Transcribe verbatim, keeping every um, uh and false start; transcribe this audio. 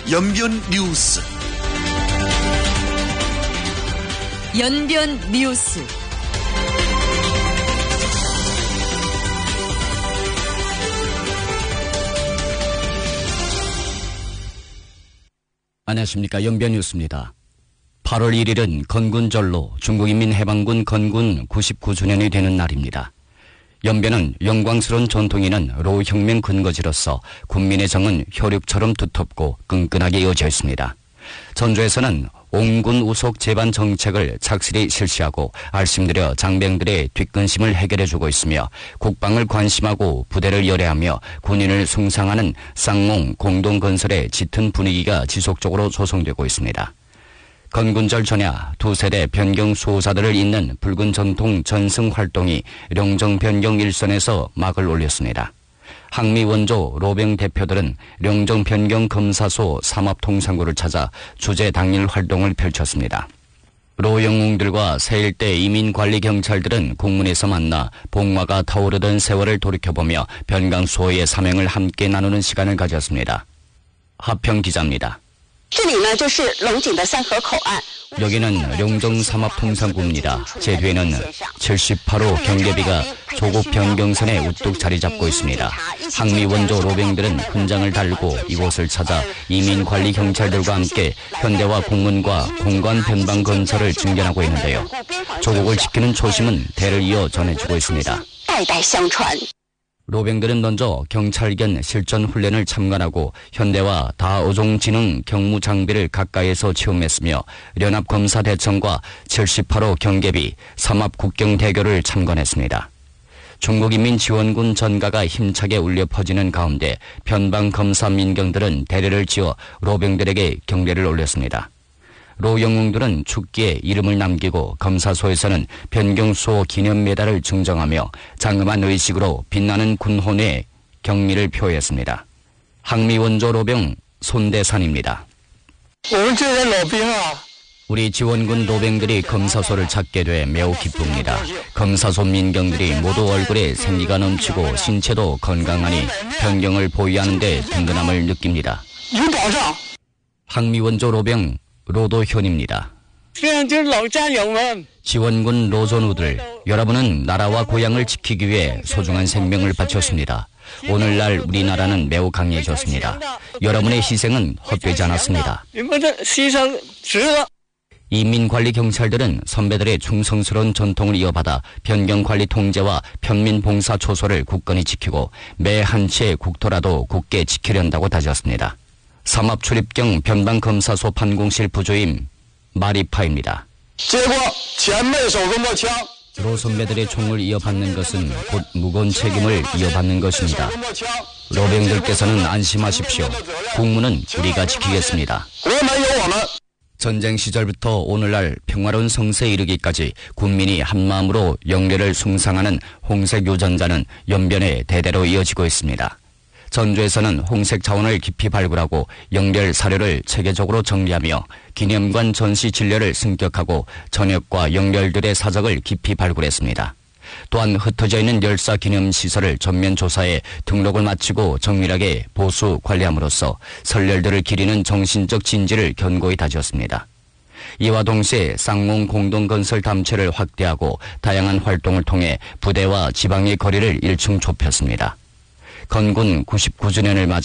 연변 뉴스. 연변 뉴스. 안녕하십니까. 연변 뉴스입니다. 팔월 일일은 건군절로 중국인민해방군 건군 구십구 주년이 되는 날입니다. 연변은 영광스러운 전통이 있는 로혁명 근거지로서 군민의 정은 혈육처럼 두텁고 끈끈하게 이어져 있습니다. 전주에서는 옹군 우속 재반 정책을 착실히 실시하고 알심들여 장병들의 뒷근심을 해결해주고 있으며 국방을 관심하고 부대를 열애하며 군인을 숭상하는 쌍몽 공동건설의 짙은 분위기가 지속적으로 조성되고 있습니다. 건군절 전야 두 세대 변경 수호자들을 잇는 붉은 전통 전승 활동이 령정 변경 일선에서 막을 올렸습니다. 항미 원조 로병 대표들은 령정 변경 검사소 삼합통상구를 찾아 주제 당일 활동을 펼쳤습니다. 로 영웅들과 세일대 이민관리경찰들은 공문에서 만나 봉화가 타오르던 세월을 돌이켜보며 변강 수호의 사명을 함께 나누는 시간을 가졌습니다. 하평 기자입니다. 여기는 령정 삼합통상구입니다. 제 뒤에는 칠십팔 호 경계비가 조국 변경선에 우뚝 자리 잡고 있습니다. 항미 원조 로병들은 훈장을 달고 이곳을 찾아 이민관리 경찰들과 함께 현대화 공문과 공관 변방 건설을 증견하고 있는데요. 조국을 지키는 초심은 대를 이어 전해주고 있습니다. 로병들은 먼저 경찰견 실전 훈련을 참관하고 현대와 다어종지능 경무 장비를 가까이에서 체험했으며 연합검사대청과 칠십팔 호 경계비 삼합국경대교를 참관했습니다. 중국인민지원군 전가가 힘차게 울려 퍼지는 가운데 변방검사 민경들은 대례를 지어 로병들에게 경례를 올렸습니다. 로 영웅들은 축기에 이름을 남기고 검사소에서는 변경수호 기념 메달을 증정하며 장엄한 의식으로 빛나는 군혼의 경미를 표했습니다. 항미 원조 로병 손대산입니다. 우리 지원군 로병들이 검사소를 찾게 돼 매우 기쁩니다. 검사소 민경들이 모두 얼굴에 생기가 넘치고 신체도 건강하니 변경을 보유하는 데 든든함을 느낍니다. 항미 원조 로병 로도현입니다. 지원군 로존우들, 여러분은 나라와 고향을 지키기 위해 소중한 생명을 바쳤습니다. 오늘날 우리나라는 매우 강해졌습니다. 여러분의 희생은 헛되지 않았습니다. 이민관리 경찰들은 선배들의 충성스러운 전통을 이어받아 변경관리 통제와 편민봉사 초소를 굳건히 지키고 매 한 채의 국토라도 굳게 지키려한다고 다졌습니다. 삼합출입경 변방검사소 판공실 부조임 마리파입니다. 로 선배들의 총을 이어받는 것은 곧 무거운 책임을 이어받는 것입니다. 로병들께서는 안심하십시오. 국무는 우리가 지키겠습니다. 전쟁 시절부터 오늘날 평화로운 성세에 이르기까지 군민이 한마음으로 영례를 숭상하는 홍색 유전자는 연변에 대대로 이어지고 있습니다. 전주에서는 홍색 자원을 깊이 발굴하고 영렬 사료를 체계적으로 정리하며 기념관 전시 진료를 승격하고 전역과 영렬들의 사적을 깊이 발굴했습니다. 또한 흩어져 있는 열사 기념 시설을 전면 조사해 등록을 마치고 정밀하게 보수 관리함으로써 선열들을 기리는 정신적 진지를 견고히 다졌습니다. 이와 동시에 쌍몽 공동건설 담체를 확대하고 다양한 활동을 통해 부대와 지방의 거리를 일층 좁혔습니다. 건군 구십구 주년을 맞아